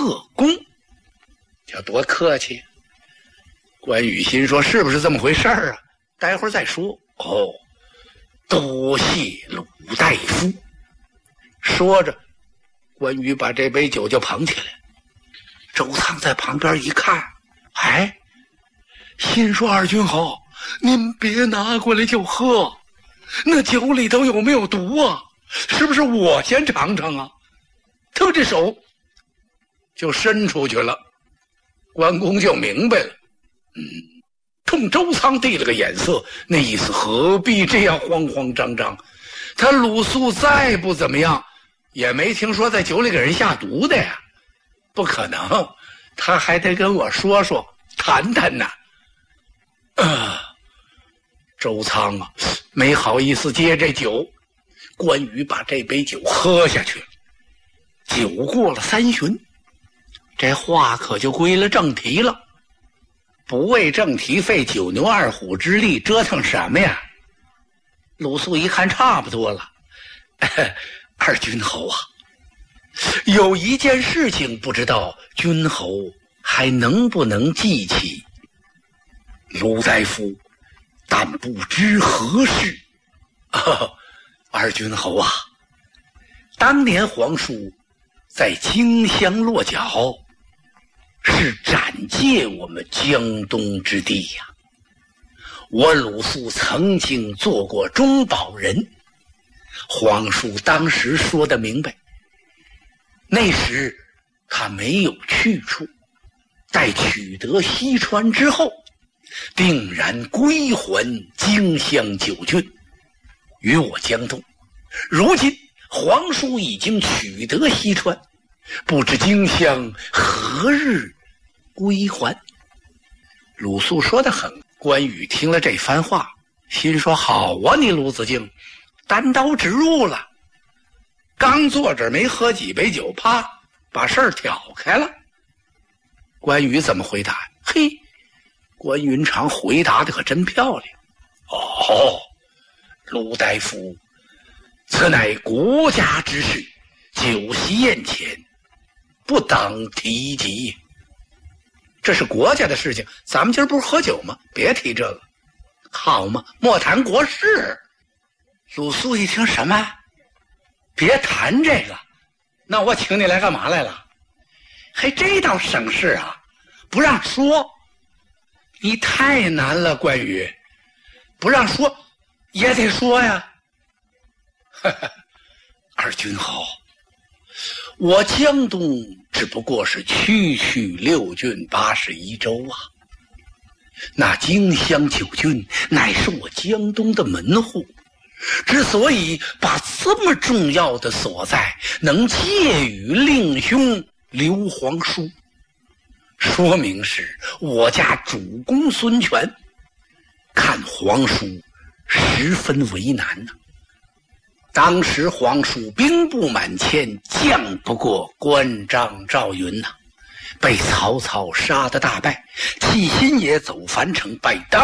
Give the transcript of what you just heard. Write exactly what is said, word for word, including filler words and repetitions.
贺公，叫多客气。关羽心说是不是这么回事儿啊？待会儿再说。哦，多谢鲁大夫。说着，关羽把这杯酒就捧起来。周仓在旁边一看，哎，心说二军侯，您别拿过来就喝，那酒里头有没有毒啊？是不是我先尝尝啊？他这手就伸出去了，关公就明白了，嗯，冲周仓递了个眼色，那意思何必这样慌慌张张？他鲁肃再不怎么样，也没听说在酒里给人下毒的呀，不可能，他还得跟我说说谈谈呢。啊，周仓啊，没好意思接这酒。关羽把这杯酒喝下去了。酒过了三巡，这话可就归了正题了。不为正题费九牛二虎之力，折腾什么呀？鲁肃一看差不多了，二军侯啊，有一件事情不知道君侯还能不能记起。鲁大夫但不知何事。啊，二军侯啊，当年皇叔在荆襄落脚，是斩借我们江东之地呀。我鲁肃曾经做过中保人，皇叔当时说得明白，那时他没有去处，待取得西川之后，定然归还荆襄九郡，与我江东。如今皇叔已经取得西川，不知荆襄何日归还。鲁肃说得很。关羽听了这番话，心说好啊，你鲁子敬单刀直入了。刚坐这儿没喝几杯酒，啪，把事儿挑开了。关羽怎么回答？嘿，关云长回答的可真漂亮。哦，鲁大夫，此乃国家之事，酒席宴前不当提及。这是国家的事情，咱们今儿不是喝酒吗？别提这个，好嘛，莫谈国事。鲁肃一听什么？别谈这个，那我请你来干嘛来了？嘿，这倒省事啊，不让说。你太难了，关羽，不让说也得说呀。二军侯，我江东只不过是区区六郡八十一州啊，那荆襄九郡乃是我江东的门户，之所以把这么重要的所在能借与令兄刘皇叔，说明是我家主公孙权看皇叔十分为难呢、啊。当时皇叔兵不满千，将不过关张赵云呐、啊，被曹操杀得大败，弃新野走樊城，拜当